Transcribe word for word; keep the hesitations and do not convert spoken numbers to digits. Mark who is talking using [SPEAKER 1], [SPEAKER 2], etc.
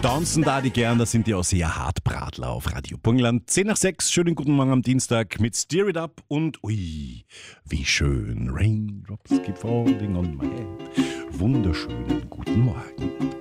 [SPEAKER 1] Tanzen da die gern, das sind die Ausseher Hartbratler auf Radio Burgenland. zehn nach sechs, schönen guten Morgen am Dienstag mit Steer It Up und ui, wie schön. Raindrops keep falling on my head. Wunderschönen guten Morgen.